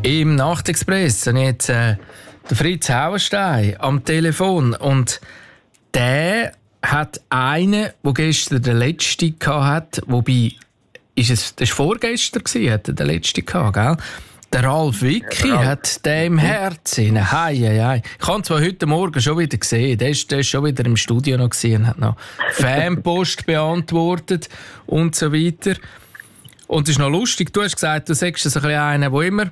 Im Nachtexpress habe ich jetzt den Fritz Hauenstein am Telefon und der hat einen, der gestern den letzten hatte, wobei, das war vorgestern, hat er den letzten gehabt, gell? Der Ralf Wicki hat den im Herzen. Hei. Ich habe ihn zwar heute Morgen schon wieder gesehen, der ist schon wieder im Studio noch gesehen und hat noch Fanpost beantwortet und so weiter. Und es ist noch lustig, du hast gesagt, du sagst so ein bisschen einer, der immer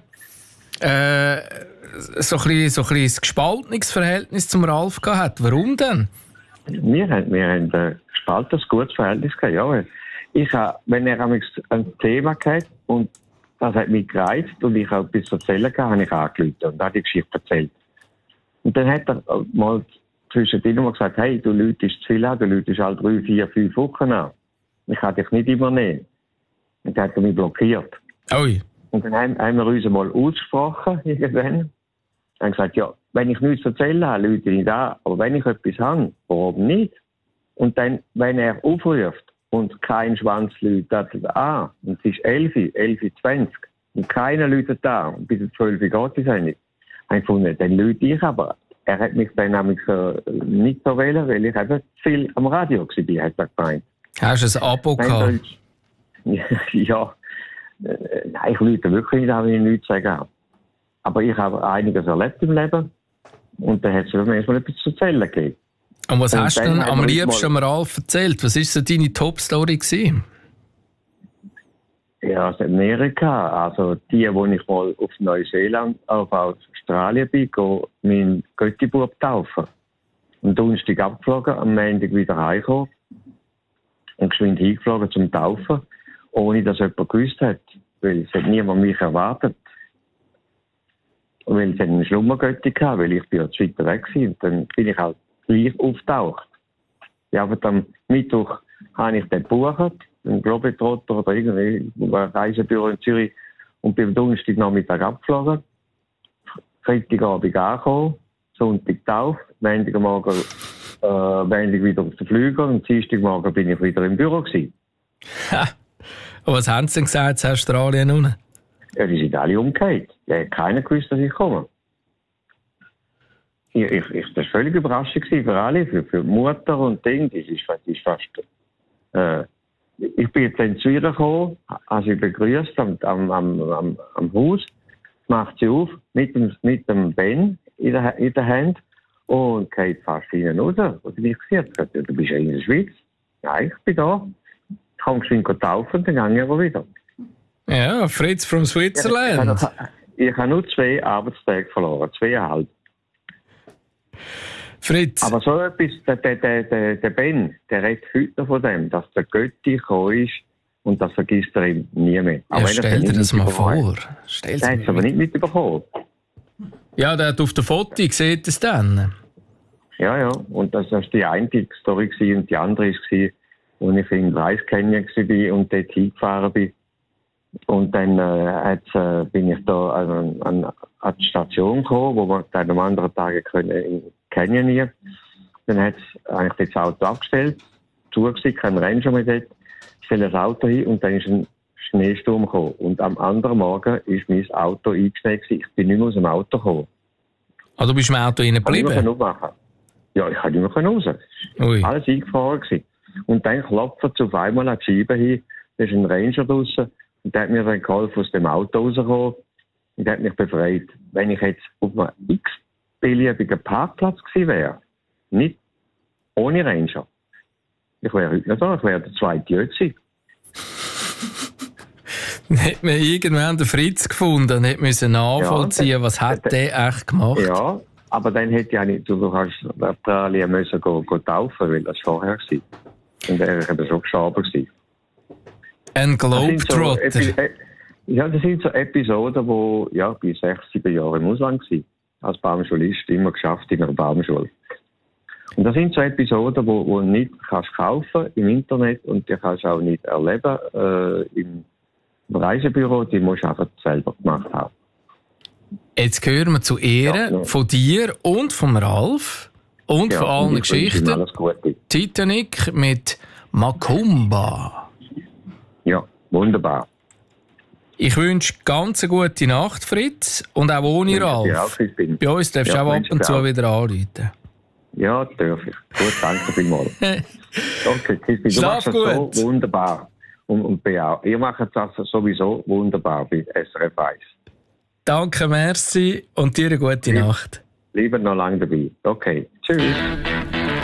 so ein bisschen ein gespaltenes Verhältnis zum Ralf gehabt hat. Warum denn? Wir haben ein gespaltenes, gutes Verhältnis gehabt, ja. Wenn er ein Thema hatte und das hat mich gereizt und ich auch etwas erzählen kann, habe ich angerufen und habe die Geschichte erzählt. Und dann hat er mal zwischendrin mal gesagt, hey, du läutest zu viel an, du läutest alle 3, 4, 5 Wochen an. Ich kann dich nicht immer nehmen. Und dann hat er mich blockiert. Ui. Und dann haben wir uns mal ausgesprochen, irgendwann. Haben gesagt, ja, wenn ich nichts zu erzählen habe, läute ich an. Aber wenn ich etwas habe, warum nicht? Und dann, wenn er aufruft und kein Schwanz läutet an, und es ist 11:20 und keiner läutet an, und bis 12 geht die Sendung, habe ich gefunden, dann läute ich, aber er hat mich dann nämlich nicht so wählen, weil ich eben viel am Radio war, hat er gemeint. Hast du ein Abo gehabt? Ja. Nein, ich läute wirklich nicht, wenn ich nichts sagen. Aber ich habe einiges erlebt im Leben und dann hat es manchmal etwas zu erzählen gegeben. Und was hast du denn am liebsten am Ralf erzählt? Was war so deine Top-Story gewesen? Ja, aus Amerika. Also die, wo ich mal auf Neuseeland, auf Australien bin, gehe meinen Göttibub taufen. Am Donnerstag abgeflogen, am Montag wieder heimgekommen und geschwind hingeflogen zum Taufen, ohne dass jemand gewusst hat. Weil es hat niemand mich erwartet. Weil es einen Schlummergötti hatte, weil ich bin ja zu weit weg war. Und dann bin ich halt gleich auftaucht. Ja, aber am Mittwoch habe ich den gebucht, einen Globetrotter oder irgendwie ein Reisebüro in Zürich, und bin am Donnerstagnachmittag abgeflogen. Freitagabend angekommen, Sonntag getauft, Montagmorgen wieder auf den Flüger und Dienstagmorgen bin ich wieder im Büro gewesen. Und was haben sie denn gesagt zu Australien unten? Ja, die sind alle umgekehrt. Ja, keiner gewusst, dass ich komme. Das war völlig Überraschung für alle, für die Mutter und Ding. Das ist fast. Ich bin jetzt in Zürich gekommen, habe sie begrüßt am Haus, macht sie auf mit dem Ben in der Hand und geht fast hinten raus. Und dann habe ich gesagt, du bist ja in der Schweiz. Nein, ich bin da. Ich kann geschwind taufen, dann gehe ich aber wieder. Ja, Fritz from Switzerland. Ich habe nur 2 Arbeitstage verloren, 2,5. Fritz. Aber so etwas, der Ben, der redet heute noch von dem, dass der Götti gekommen ist und das vergisst er ihm nie mehr. Ja, stell dir das mal vor. Der hat es aber nicht mitbekommen. Ja, der hat auf der Foto, sieht es dann. Ja, und das war die eine Story gewesen, und die andere war, als ich in Reis Canyon war und dort hingefahren bin. Und dann bin ich da an die Station gekommen, wo wir dann am anderen Tag in Canyon. Dann hat es eigentlich das Auto abgestellt, zugesicht, kein Ranger mehr dort, stelle das Auto hin und dann ist ein Schneesturm gekommen. Und am anderen Morgen ist mein Auto eingeschneit. Ich bin nicht mehr aus dem Auto gekommen. Also du bist im Auto innen geblieben? Ja, ich konnte nicht mehr raus. Ui. Alles eingefahren gewesen. Und dann klopft es auf einmal an die Scheibe hin, da ist ein Ranger draussen. Und der hat mir dann geholfen, aus dem Auto rauszukommen und der hat mich befreit. Wenn ich jetzt auf einem x-beliebigen Parkplatz gewesen wäre, nicht ohne Ranger, ich wäre heute noch da, ich wäre der zweite Jötzi. Hat man irgendwann den Fritz gefunden und hätte nachvollziehen, was hat der echt gemacht? Ja, aber dann hätte ich auch nicht, du kannst Australien müssen gehen taufen, weil das vorher war. Und er war schon gestorben gewesen. Ein Globetrotter. Das sind so Episoden, die ich bin 6, 7 Jahre im Ausland war. Als Baumschulist, immer geschafft in einer Baumschule. Und das sind so Episoden, die du nicht kannst kaufen im Internet und die kannst auch nicht erleben im Reisebüro, die musst du einfach selber gemacht haben. Jetzt hören wir zu Ehren von dir und vom Ralf und von allen Geschichten. Alles Gute. Titanic mit Macumba. Ja, wunderbar. Ich wünsche ganz eine gute Nacht, Fritz. Und auch ohne Ralf. Bei uns darfst du auch ab und zu wieder anrufen. Ja, darf ich. Gut, danke vielmals. Okay, Crispin, du machst das so wunderbar. Und ihr macht das sowieso wunderbar bei SRF 1. Danke, merci und dir eine gute Nacht. Lieber noch lange dabei. Okay, tschüss.